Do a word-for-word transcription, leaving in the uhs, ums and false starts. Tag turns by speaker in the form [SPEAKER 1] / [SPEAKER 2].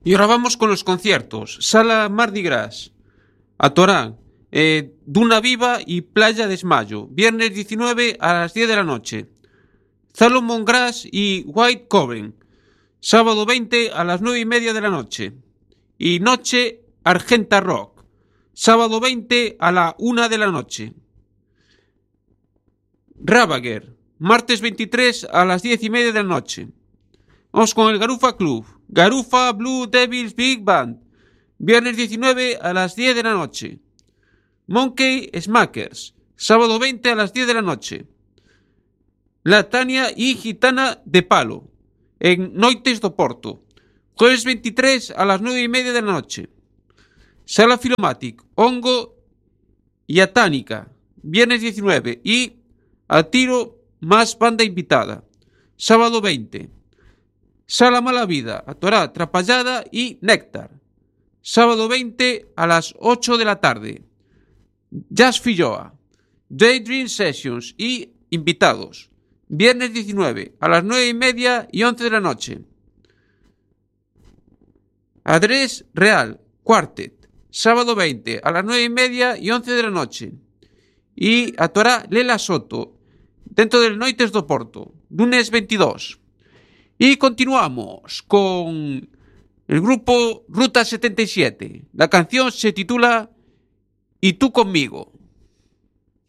[SPEAKER 1] Y ahora vamos con los conciertos. Sala Mardi Gras, Atorán, eh, Duna Viva y Playa Desmayo. Viernes diecinueve a las diez de la noche. Salomon Grass y White Covering. Sábado veinte a las nueve y media de la noche. Y Noche Argenta Rock. Sábado veinte a la una de la noche. Ravager. Martes veintitrés a las diez y media de la noche. Vamos con el Garufa Club. Garufa Blue Devils Big Band. Viernes diecinueve a las diez de la noche. Monkey Smackers. Sábado veinte a las diez de la noche. La Tania y Gitana de Palo. En Noites do Porto. Jueves veintitrés a las nueve y media de la noche. Sala Filomatic. Hongo y Atánica. Viernes diecinueve. Y a tiro más banda invitada. Sábado veinte. Sala Mala Vida, Atorá, Trapallada y Néctar. Sábado veinte a las ocho de la tarde. Jazz Filloa, Daydream Sessions y invitados. Viernes diecinueve a las nueve y media y once de la noche. Adrés Real, Quartet. Sábado veinte a las nueve y media y once de la noche. Y Atorá Lela Soto, dentro del Noites do Porto. Lunes veintidós. Y continuamos con el grupo Ruta setenta y siete. La canción se titula ¿Y tú conmigo?